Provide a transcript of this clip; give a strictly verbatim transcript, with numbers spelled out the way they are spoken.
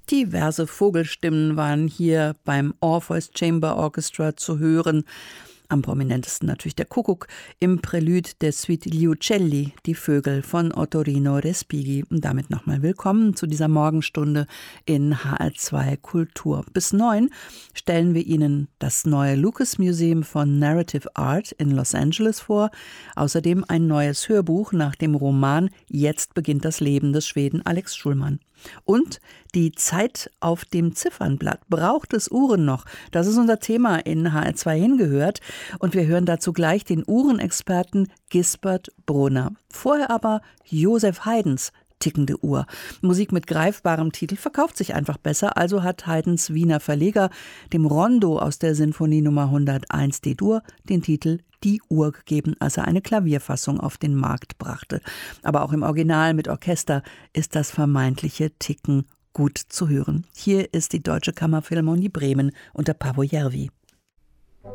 Diverse Vogelstimmen waren hier beim Orpheus Chamber Orchestra zu hören. Am prominentesten natürlich der Kuckuck im Prälude der Suite Gli Uccelli, die Vögel von Ottorino Respighi. Und damit nochmal willkommen zu dieser Morgenstunde in H R zwei Kultur. Bis neun stellen wir Ihnen das neue Lucas Museum von Narrative Art in Los Angeles vor. Außerdem ein neues Hörbuch nach dem Roman Jetzt beginnt das Leben des Schweden Alex Schulman. Und die Zeit auf dem Ziffernblatt. Braucht es Uhren noch? Das ist unser Thema in H R zwei hingehört. Und wir hören dazu gleich den Uhrenexperten Gisbert Brunner. Vorher aber Joseph Haydns tickende Uhr. Musik mit greifbarem Titel verkauft sich einfach besser, also hat Haydns Wiener Verleger dem Rondo aus der Sinfonie Nummer hunderteins D-Dur den Titel Die Uhr gegeben, als er eine Klavierfassung auf den Markt brachte. Aber auch im Original mit Orchester ist das vermeintliche Ticken gut zu hören. Hier ist die Deutsche Kammerphilharmonie Bremen unter Paavo Järvi.